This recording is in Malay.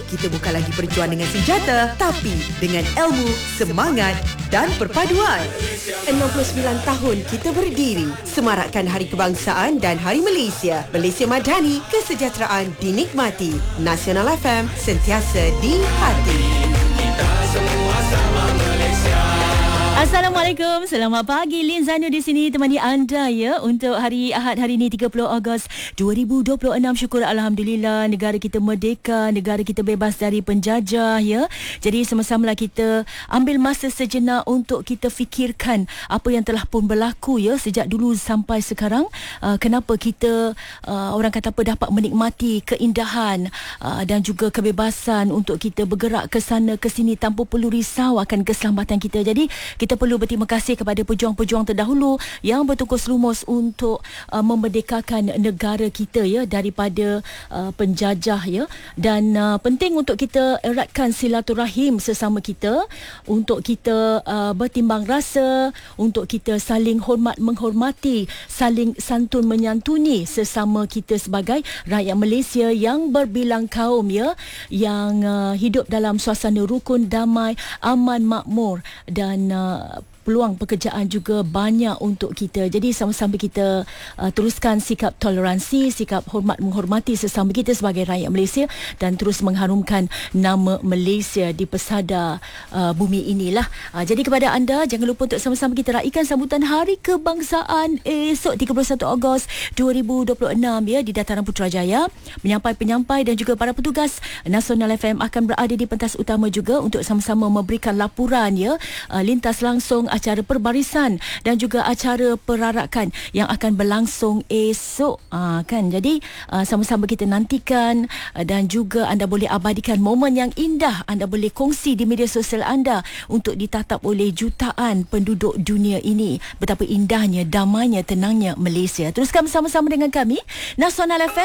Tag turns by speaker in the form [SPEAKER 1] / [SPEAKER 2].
[SPEAKER 1] kita bukan lagi berjuang dengan senjata, tapi dengan ilmu, semangat dan perpaduan. 69 tahun kita berdiri, semarakkan Hari Kebangsaan dan Hari Malaysia. Malaysia Madani, kesejahteraan dinikmati. Nasional FM, sentiasa di hati. Kita semua sama Malaysia.
[SPEAKER 2] Assalamualaikum, selamat pagi. Lin Zanu di sini temani anda ya untuk hari Ahad hari ini 30 Ogos 2026. Syukur alhamdulillah negara kita merdeka, negara kita bebas dari penjajah ya. Jadi sama-samalah kita ambil masa sejenak untuk kita fikirkan apa yang telah pun berlaku ya sejak dulu sampai sekarang. Kenapa kita orang kata apa dapat menikmati keindahan dan juga kebebasan untuk kita bergerak ke sana ke sini tanpa perlu risau akan keselamatan kita. Jadi kita perlu berterima kasih kepada pejuang-pejuang terdahulu yang bertungkus lumus untuk memerdekakan negara kita ya daripada penjajah ya. Dan penting untuk kita eratkan silaturahim sesama kita, untuk kita bertimbang rasa, untuk kita saling hormat menghormati, saling santun menyantuni sesama kita sebagai rakyat Malaysia yang berbilang kaum ya, yang hidup dalam suasana rukun, damai, aman, makmur dan peluang pekerjaan juga banyak untuk kita. Jadi sama-sama kita teruskan sikap toleransi, sikap hormat menghormati sesama kita sebagai rakyat Malaysia dan terus mengharumkan nama Malaysia di pesada bumi inilah. Jadi kepada anda, jangan lupa untuk sama-sama kita raikan sambutan Hari Kebangsaan esok 31 Ogos 2026 ya di Dataran Putrajaya. Penyampai-penyampai dan juga para petugas Nasional FM akan berada di pentas utama juga untuk sama-sama memberikan laporan ya lintas langsung acara perbarisan dan juga acara perarakan yang akan berlangsung esok kan. Jadi sama-sama kita nantikan dan juga anda boleh abadikan momen yang indah, anda boleh kongsi di media sosial anda untuk ditatap oleh jutaan penduduk dunia ini betapa indahnya, damainya, tenangnya Malaysia. Teruskan bersama-sama dengan kami Nasional FM.